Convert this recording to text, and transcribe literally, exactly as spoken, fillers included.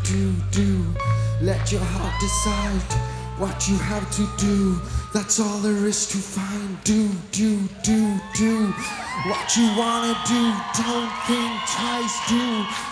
do, do. Let your heart decide what you have to do. That's all there is to find. Do, do, do, do what you wanna do. Don't think twice, do